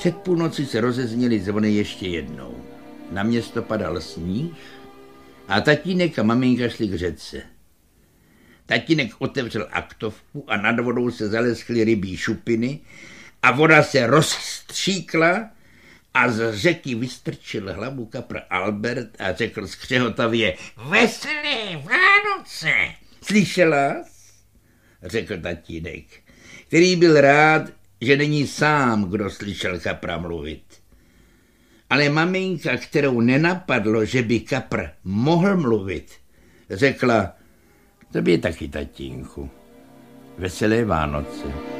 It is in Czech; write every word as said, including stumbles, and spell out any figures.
Před půlnoci se rozezněly zvony ještě jednou. Na město padal sníh a tatínek a maminka šli k řece. Tatínek otevřel aktovku a nad vodou se zaleskly rybí šupiny a voda se rozstříkla a z řeky vystrčil hlavu kapr Albert a řekl skřehotavě: Veselé Vánoce! Slyšela? Řekl tatínek, který byl rád, že není sám, kdo slyšel kapra mluvit. Ale maminka, kterou nenapadlo, že by kapr mohl mluvit, řekla: Tobě taky, tatínku. Veselé Vánoce.